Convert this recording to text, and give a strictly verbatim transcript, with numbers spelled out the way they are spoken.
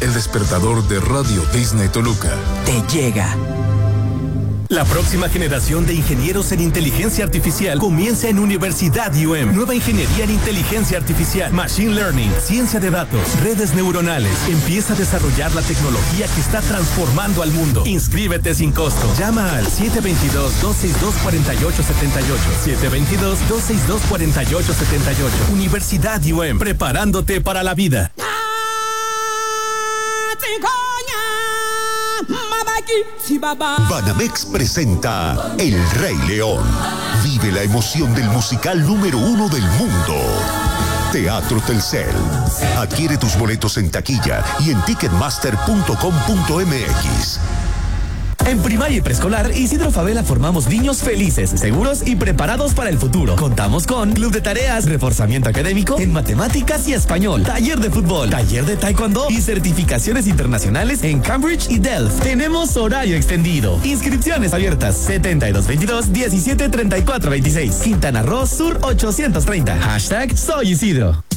el despertador de Radio Disney Toluca. Te llega. La próxima generación de ingenieros en inteligencia artificial comienza en Universidad U M. Nueva ingeniería en inteligencia artificial, machine learning, ciencia de datos, redes neuronales. Empieza a desarrollar la tecnología que está transformando al mundo. Inscríbete sin costo. Llama al siete dos dos, dos seis dos, cuatro ocho siete ocho. siete dos dos, dos seis dos, cuatro ocho siete ocho. Universidad U M. Preparándote para la vida. Banamex presenta El Rey León. Vive la emoción del musical número uno del mundo. Teatro Telcel. Adquiere tus boletos en taquilla y en ticketmaster punto com punto m x. En primaria y preescolar, Isidro Favela formamos niños felices, seguros y preparados para el futuro. Contamos con club de tareas, reforzamiento académico en matemáticas y español, taller de fútbol, taller de taekwondo y certificaciones internacionales en Cambridge y Delft. Tenemos horario extendido. Inscripciones abiertas setenta y dos veintidós, diecisiete treinta y cuatro veintiséis. Quintana Roo Sur ochocientos treinta. Hashtag Soy Isidro.